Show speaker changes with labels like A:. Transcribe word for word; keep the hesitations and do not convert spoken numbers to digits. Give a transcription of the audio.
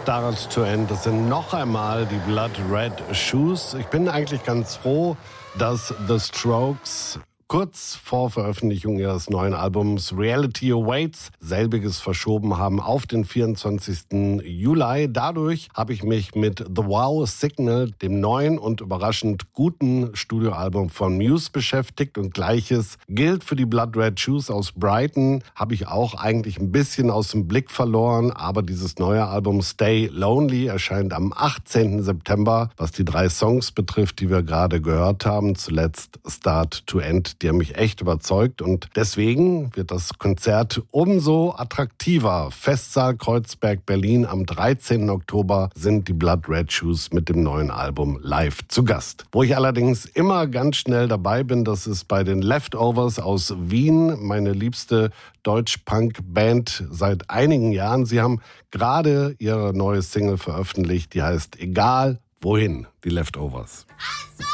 A: Start to End. Das sind noch einmal die Blood Red Shoes. Ich bin eigentlich ganz froh, dass The Strokes kurz vor Veröffentlichung ihres neuen Albums Reality Awaits selbiges verschoben haben auf den vierundzwanzigsten Juli. Dadurch habe ich mich mit The Wow Signal, dem neuen und überraschend guten Studioalbum von Muse, beschäftigt. Und Gleiches gilt für die Blood Red Shoes aus Brighton. Habe ich auch eigentlich ein bisschen aus dem Blick verloren. Aber dieses neue Album Stay Lonely erscheint am achtzehnten September. Was die drei Songs betrifft, die wir gerade gehört haben, zuletzt Start to End, die haben mich echt überzeugt, und deswegen wird das Konzert umso attraktiver. Festsaal Kreuzberg, Berlin. Am dreizehnten Oktober sind die Blood Red Shoes mit dem neuen Album live zu Gast. Wo ich allerdings immer ganz schnell dabei bin, das ist bei den Leftovers aus Wien, meine liebste Deutsch-Punk-Band seit einigen Jahren. Sie haben gerade ihre neue Single veröffentlicht, die heißt Egal wohin, die Leftovers.